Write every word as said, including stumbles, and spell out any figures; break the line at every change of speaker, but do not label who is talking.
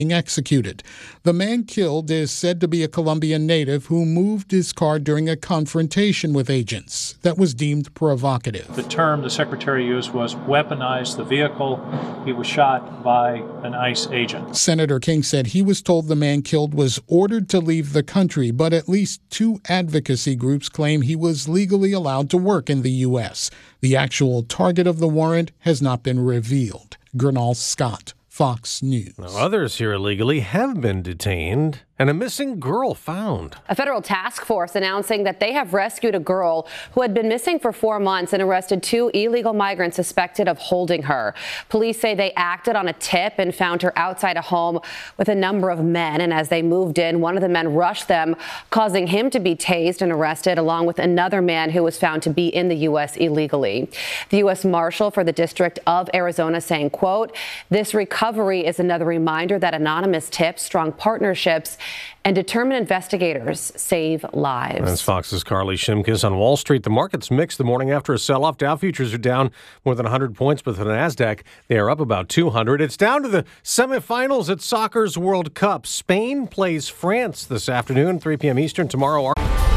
executed. The man killed is said to be a Colombian native who moved his car during a confrontation with agents that was deemed provocative.
The term the secretary used was weaponize the vehicle. He was shot by an ICE agent.
Senator King said he was told the man killed was ordered to leave the country, but at least two advocacy groups claim he was legally allowed to work in the U S. The actual target of the warrant has not been revealed. Gernal Scott, Fox News.
Now, others here illegally have been detained and a missing girl found.
A federal task force announcing that they have rescued a girl who had been missing for four months and arrested two illegal migrants suspected of holding her. Police say they acted on a tip and found her outside a home with a number of men. And as they moved in, one of the men rushed them, causing him to be tased and arrested, along with another man who was found to be in the U S illegally. The U S Marshal for the District of Arizona saying, quote, "This recovery is another reminder that anonymous tips, strong partnerships, and determined investigators save lives."
That's Fox's Carly Shimkus. On Wall Street, the market's mixed the morning after a sell-off. Dow futures are down more than one hundred points, but the NASDAQ, they are up about two hundred. It's down to the semifinals at soccer's World Cup. Spain plays France this afternoon, three p.m. Eastern. Tomorrow,